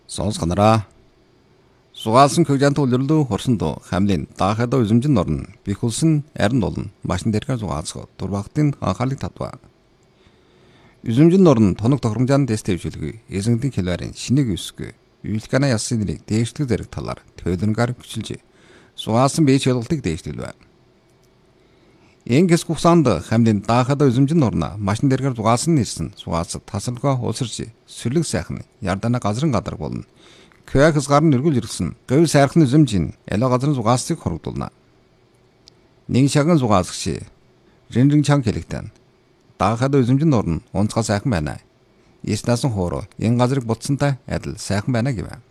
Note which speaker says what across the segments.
Speaker 1: Сонсгонороо. Сугаалсан көгжаант үлрэлүү хорсондоо хамлын даахадаа үзэмжин норн бих улсын арин болон машин дэрхэр сугаалсах дурбагтын анхаалыг татва. Үзэмжин норн тоног тохиромжаан дэстэвжүүлгүй эзэнгдийн хэлбэрийн шинийг үсгүй үйлкана ясны нэрийг дээшлэг зэрэг талаар төлөвлөнгөөр хүчилж сугаалсан бие чөлгөлтийг дээшлэлвэ. Энгээс гусанд хамлын даахадаа үзэмжин норна машин дэрхэр сугаалсан нэрсэн сугаалсад тасалгаа улсарч сүрлэг сайхан ярдана газрын гадар болно. Квяхс гарн нэргүүл ирсэн говь сайрхны үзэмжин эло газрын сугаалсыг хорогдуулна. Нэг шаган сугаалсагч ринрин чанг хэлэгтэн даахадаа үзэмжин норн онцгой сайхан байна. Яснасан хоороо энэ газрыг ботсонтай адил сайхан байна гэвэ.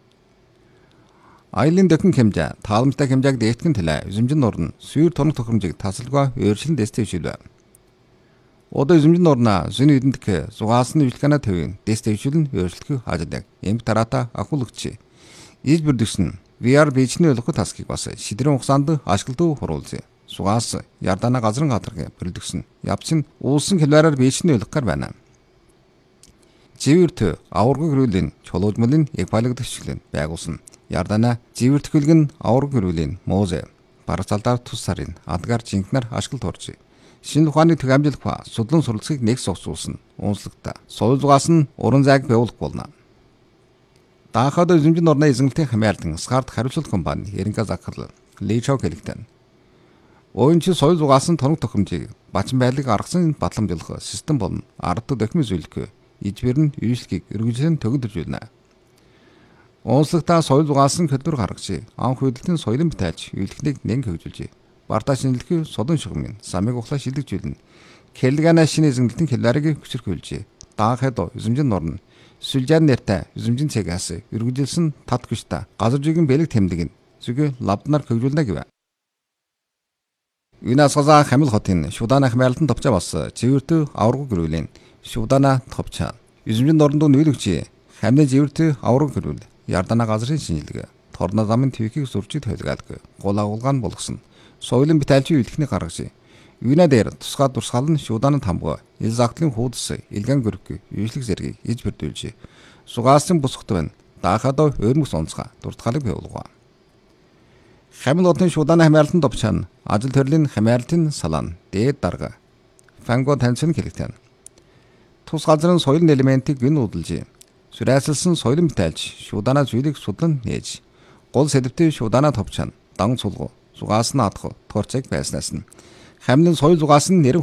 Speaker 1: Айлын дэхэн хэмжээ тааламжтай хэмжээг дээтгэн тэлээ үзэмжин норн сүйр тоног тохиромжийг тасалгаа өөрчлөн дэстэвшүүлвэ. Одоо үзэмжин норна зүүн эдэндх сугаалсан үйлкана төвийн дэстэвшүүлэн өөрчлөлтгүй хаждаг эмх тараата ахуулагч иж бүрдгсэн VR бичний ойлгох таскыг бас шидрэн хугацаанд ашиглалтуу хуруулж сугаалс ярдана газрын гадарыг бүрдгсэн явцын уулсан хэлбэрээр бичний ойлгохоор байна. Живэрт аварга гэрүүлийн чулуужмалын эгбалагдагчлэн байгуулсан ярдана живэрт хөлгөн аварга гэрүүлийн муузе барацалдаар тус сарын адгаар жинкнэр ашиглалт орж шинэ ухааны төг амжилт ба судлан суралцахыг нэгс осуулсан уунслагта соёл зугаас нь уран зайг байгуулах болно. Даахадаа үзэмжин норны эзэмлэлтийн хамаарлан Скарт хариуцлага компани Еринга захирал Личо хэлэгтэн. Оюунч соёл зугаас нь тоног тохиромжийг бачин байдлыг аргасан батламжлах систем болон ард дохим зөвлөх ижбэр нь үйлчлэгийг эргэлзэн төгөлдөжүүлнэ. Уунслагта соёл зугаас нь хөдөлмөр гаргаж анх хөдөлтийн соёлын битэлж үйлчлэгийг нэн хөгжүүлж Барта шинэлхий содон шугамын самыг ухлаа шилдэгжүүлнэ. Келгана шинэ эзэмлэлтийн хэлбэрийг хүчрхүүлж даахад үзэмжин норн сүлжаан нэртэй үзэмжин цэгээс эргэлжилсэн тат гүшта газар жигийн бэлэг тэмдэг нь зүг лавднаар хөгжүүлнэ гэв. Юнасгазаа Хамил хотын Шудана хмаалтан товчоо бас живэрт аварга гэрүүлийн Шудана товчоо үзэмжин норнд нүүлэгч хамны живэрт аварга гэрүүл ярдана газрын шинжилгээ торно замын твикийг зурчид төлгөөлг гол агуулгаан болгосон. Соёлын битэлжийн үйлдэхний гаргаж юуна дээр тусгай дурсгал нь Шуданын тамга ил загтлын хуудас илгэн гөрөг үйлчлэг зэргийг иж бүрдүүлж сугаалсан бусгт байна. Даахадаа өөрмөс онцгой дуртгалыг бийуулгаа. Хамил хотын Шуданы хамаарлалтын товчон ажил төрлийн хамаарлалтын салаан дээд дарга Фанго танцын хэлэгтэн. Тус газрын соёлын элементийг гин удалж сүрээсэлсэн соёлын битэлж Шудана зүйлийг судлан нээж гол сэдвтийн Шудана товчон дан цулгуу сугаас нь адах торцыг байснаас нь хамлын соёл зугаас нь нэр